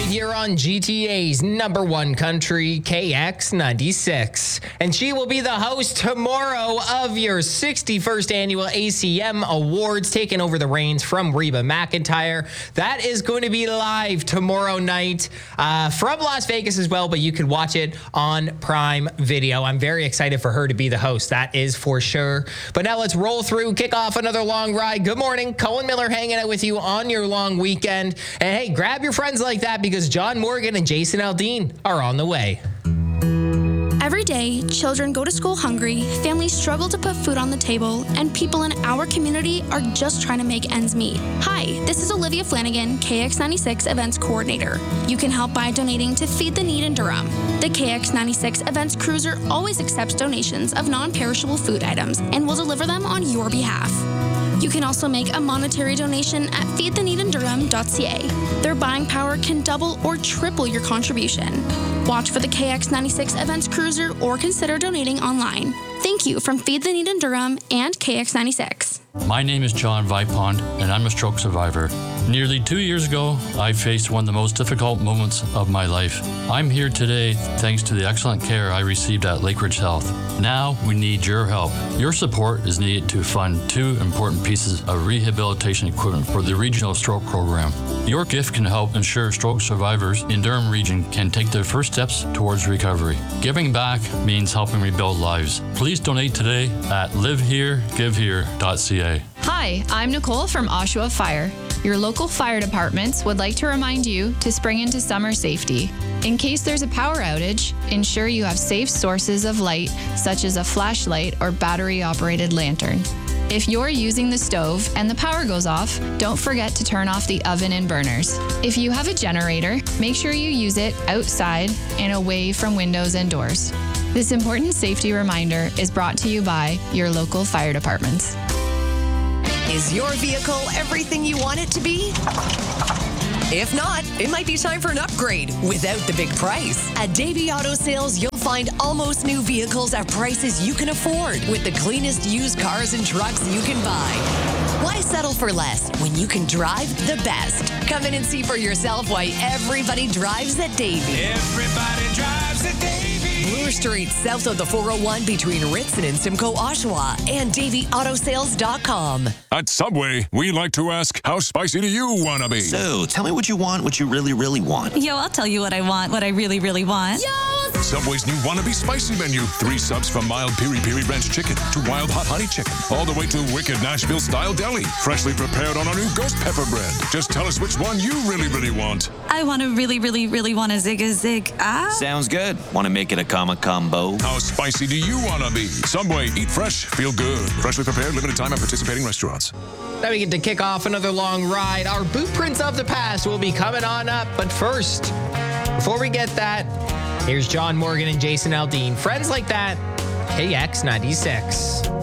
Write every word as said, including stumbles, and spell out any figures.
here on G T A's number one country, K X ninety-six. And she will be the host tomorrow of your sixty-first annual A C M Awards, taking over the reins from Reba McEntire. That is going to be live tomorrow night uh, from Las Vegas as well, but you can watch it on Prime Video. I'm very excited for her to be the host. That is for sure. But now let's roll through, kick off another long ride. Good morning. Colin Miller hanging out with you on your long weekend. And hey, grab your friends like that because John Morgan and Jason Aldean are on the way. Every day, children go to school hungry, families struggle to put food on the table, and people in our community are just trying to make ends meet. Hi, this is Olivia Flanagan, K X ninety-six Events Coordinator. You can help by donating to Feed the Need in Durham. The K X ninety-six Events Cruiser always accepts donations of non-perishable food items and will deliver them on your behalf. You can also make a monetary donation at feed the need in durham dot c a. Their buying power can double or triple your contribution. Watch for the K X ninety-six Events Cruiser or consider donating online. Thank you from Feed the Need in Durham and K X ninety-six. My name is John Vipond, and I'm a stroke survivor. Nearly two years ago, I faced one of the most difficult moments of my life. I'm here today thanks to the excellent care I received at Lakeridge Health. Now we need your help. Your support is needed to fund two important pieces of rehabilitation equipment for the Regional Stroke Program. Your gift can help ensure stroke survivors in Durham Region can take their first steps towards recovery. Giving back means helping rebuild lives. Please donate today at live here give here dot c a. Hi, I'm Nicole from Oshawa Fire. Your local fire departments would like to remind you to spring into summer safety. In case there's a power outage, ensure you have safe sources of light, such as a flashlight or battery-operated lantern. If you're using the stove and the power goes off, don't forget to turn off the oven and burners. If you have a generator, make sure you use it outside and away from windows and doors. This important safety reminder is brought to you by your local fire departments. Is your vehicle everything you want it to be? If not, it might be time for an upgrade without the big price. At Davey Auto Sales, you'll find almost new vehicles at prices you can afford with the cleanest used cars and trucks you can buy. Why settle for less when you can drive the best? Come in and see for yourself why everybody drives at Davey. Everybody drives at Davey. Bloor Street, south of the four oh one between Ritson and Simcoe, Oshawa, and davey auto sales dot com. At Subway, we like to ask, how spicy do you want to be? So, tell me what you want, what you really, really want. Yo, I'll tell you what I want, what I really, really want. Yo! Subway's new Wannabe Spicy menu. Three subs from mild piri piri ranch chicken to wild hot honey chicken, all the way to wicked Nashville style deli, freshly prepared on our new ghost pepper bread. Just tell us which one you really, really want. I want to really, really, really want a zig a zig. Ah. Sounds good. Want to make it a comma combo? How spicy do you want to be? Subway, eat fresh, feel good. Freshly prepared, limited time at participating restaurants. Now we get to kick off another long ride. Our boot prints of the past will be coming on up. But first, before we get that, here's John Morgan and Jason Aldean. Friends like that, K X ninety-six.